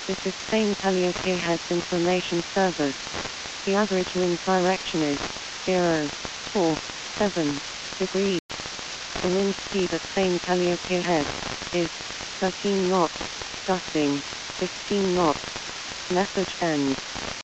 This is Spain Calliope Heads Information Service. The average wind direction is 047 degrees. The wind speed at Spain Calliope Head is 13 knots, gusting 15 knots. Message ends.